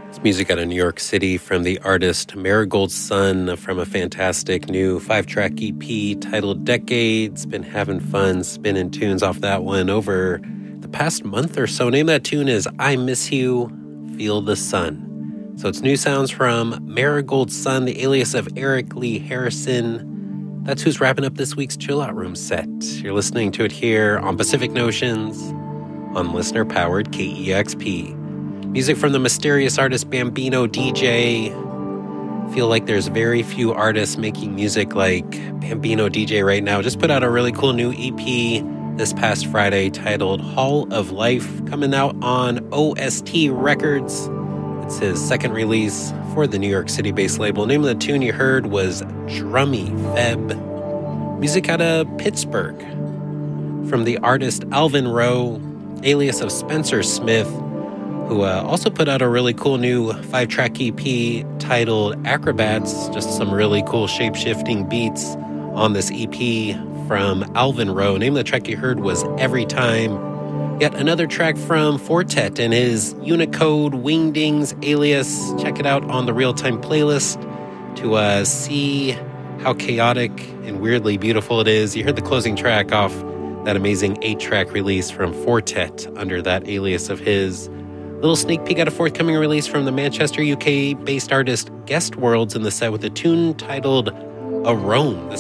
It's music out of New York City from the artist Marigold Sun from a fantastic new 5-track EP titled Decades. Been having fun spinning tunes off that one over the past month or so. Name of that tune is I Miss You, Feel the Sun. So it's new sounds from Marigold Sun, the alias of Eric Lee Harrison. That's who's wrapping up this week's Chill Out Room set. You're listening to it here on Pacific Notions on listener-powered KEXP. Music from the mysterious artist Bambino DJ. Feel like there's very few artists making music like Bambino DJ right now. Just put out a really cool new EP this past Friday titled Hall of Life, coming out on OST Records. It's his second release for the New York City-based label. Name of the tune you heard was Drummy Feb. Music out of Pittsburgh from the artist Alvin Rowe, alias of Spencer Smith, who also put out a really cool new 5-track EP titled Acrobats. Just some really cool shape-shifting beats on this EP from Alvin Rowe. Name of the track you heard was Every Time. Yet another track from Fortet and his Unicode Wingdings alias. Check it out on the Real-Time playlist to see how chaotic and weirdly beautiful it is. You heard the closing track off that amazing 8-track release from Fortet under that alias of his. Little sneak peek at a forthcoming release from the Manchester, UK-based artist Guest Worlds in the set with a tune titled Arome.